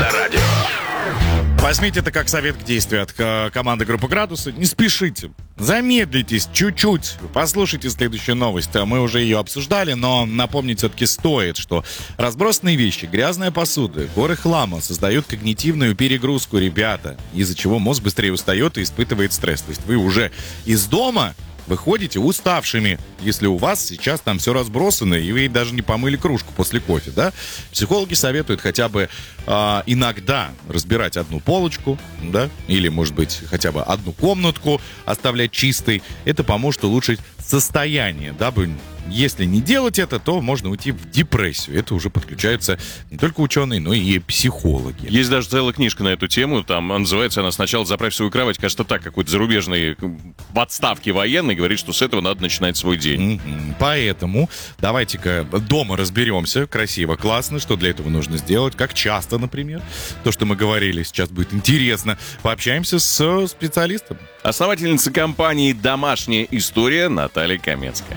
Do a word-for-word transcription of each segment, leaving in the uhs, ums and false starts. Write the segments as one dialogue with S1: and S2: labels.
S1: Авторадио.
S2: Возьмите это как совет к действию от э, команды группы «Градусы». Не спешите. Замедлитесь чуть-чуть. Послушайте следующую новость. Мы уже ее обсуждали, но напомнить все-таки стоит, что разбросанные вещи, грязная посуда, горы хлама создают когнитивную перегрузку, ребята, из-за чего мозг быстрее устает и испытывает стресс. То есть вы уже из дома выходите уставшими, если у вас сейчас там все разбросано, и вы даже не помыли кружку после кофе, да? Психологи советуют хотя бы э, иногда разбирать одну полочку, да? Или, может быть, хотя бы одну комнатку оставлять чистой. Это поможет улучшить состояние, дабы, если не делать это, то можно уйти в депрессию. Это уже подключаются не только ученые, но и психологи.
S3: Есть даже целая книжка на эту тему. Там называется она «Сначала заправь свою кровать». Кажется, так, какой-то зарубежный в отставке военный говорит, что с этого надо начинать свой день.
S2: Mm-hmm. Поэтому давайте-ка дома разберемся. Красиво, классно. Что для этого нужно сделать? Как часто, например. То, что мы говорили, сейчас будет интересно. Пообщаемся с специалистом.
S3: Основательница компании «Домашняя история» Наталья Каменская.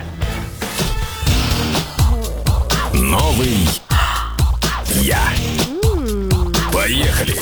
S1: Новый я. Поехали.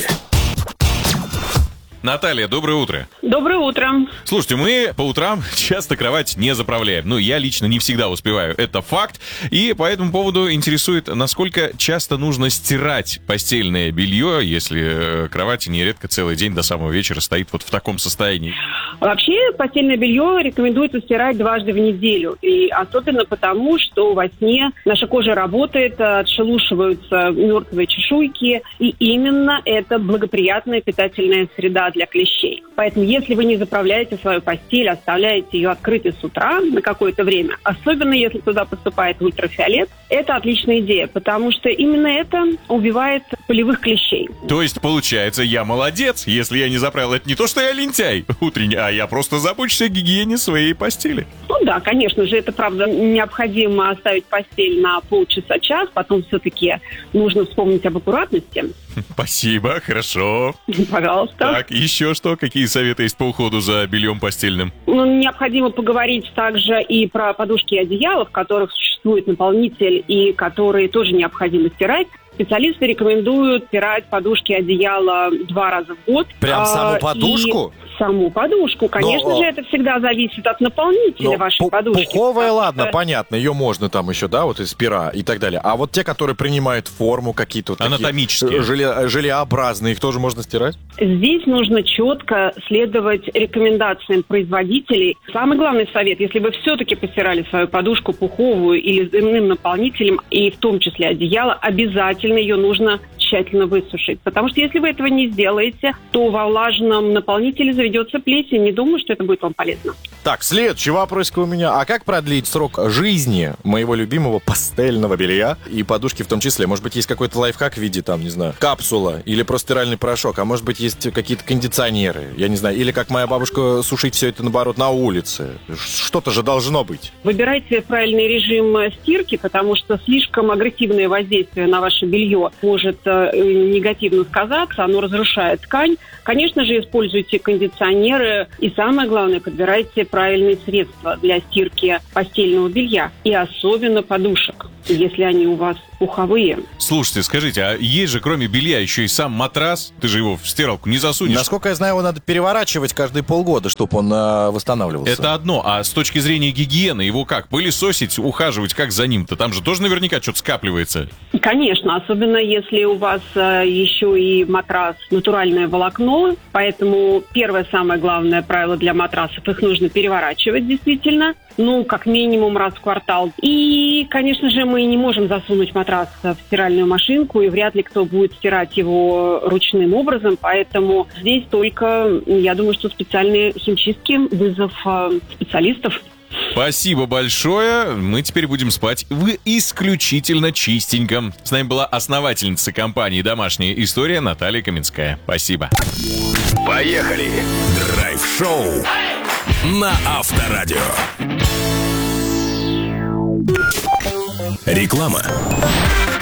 S3: Наталья, доброе утро.
S4: Доброе утро.
S3: Слушайте, мы по утрам часто кровать не заправляем. Ну, я лично не всегда успеваю. Это факт. И по этому поводу интересует, насколько часто нужно стирать постельное белье, если кровать нередко целый день до самого вечера стоит вот в таком состоянии.
S4: Вообще, постельное белье рекомендуется стирать дважды в неделю. И особенно потому, что во сне наша кожа работает, отшелушиваются мертвые чешуйки. И именно это благоприятная питательная среда для клещей. Поэтому, если вы не заправляете свою постель, оставляете ее открытой с утра на какое-то время, особенно если туда поступает ультрафиолет, это отличная идея, потому что именно это убивает полевых клещей.
S3: То есть, получается, я молодец, если я не заправил. Это не то, что я лентяй утренний, а я просто забочусь о гигиене своей постели.
S4: Ну да, конечно же, это правда необходимо оставить постель на полчаса-час, потом все-таки нужно вспомнить об аккуратности.
S3: Спасибо, хорошо.
S4: Пожалуйста.
S3: Так, еще что? Какие советы есть по уходу за бельем постельным?
S4: Ну, необходимо поговорить также и про подушки и одеяла, в которых существует наполнитель и которые тоже необходимо стирать. Специалисты рекомендуют стирать подушки и одеяла два раза в год.
S5: Прям саму
S4: а,
S5: подушку?
S4: Саму подушку. Конечно
S5: Но,
S4: же, это всегда зависит от наполнителя
S5: Но
S4: вашей
S5: пу-
S4: подушки.
S5: Пуховая, ладно,
S4: что...
S5: понятно, ее можно там еще, да, вот из пера и так далее. А вот те, которые принимают форму какие-то... Вот
S3: анатомические.
S5: Такие, желе, желеобразные, их тоже можно стирать?
S4: Здесь нужно четко следовать рекомендациям производителей. Самый главный совет, если вы все-таки постирали свою подушку пуховую или с иным наполнителем, и в том числе одеяло, обязательно ее нужно тщательно высушить. Потому что если вы этого не сделаете, то во влажном наполнителе заведется плесень. Не думаю, что это будет вам полезно.
S5: Так, следующий вопросик у меня. А как продлить срок жизни моего любимого пастельного белья и подушки в том числе? Может быть, есть какой-то лайфхак в виде, там, не знаю, капсула или просто стиральный порошок, а может быть, есть какие-то кондиционеры, я не знаю, или как моя бабушка сушить все это, наоборот, на улице. Что-то же должно быть.
S4: Выбирайте правильный режим стирки, потому что слишком агрессивное воздействие на ваше белье может э, негативно сказаться, оно разрушает ткань. Конечно же, используйте кондиционеры и, самое главное, подбирайте правильные средства для стирки постельного белья и особенно подушек, если они у вас пуховые.
S3: Слушайте, скажите, а есть же кроме белья еще и сам матрас? Ты же его в стиралку не засунешь.
S5: Насколько я знаю, его надо переворачивать каждые полгода, чтобы он э, восстанавливался.
S3: Это одно, а с точки зрения гигиены его как? Пылесосить, ухаживать, как за ним-то? Там же тоже наверняка что-то скапливается.
S4: Конечно, особенно если у вас э, еще и матрас натуральное волокно, поэтому первое самое главное правило для матрасов, их нужно переворачивать действительно, ну, как минимум раз в квартал. И, конечно же, мы не можем засунуть матрас в стиральную машинку, и вряд ли кто будет стирать его ручным образом, поэтому здесь только, я думаю, что специальные химчистки, вызов э, специалистов.
S3: Спасибо большое. Мы теперь будем спать в исключительно чистеньком. С нами была основательница компании «Домашняя история» Наталья Каменская. Спасибо.
S1: Поехали! Драйв-шоу на Авторадио. Реклама.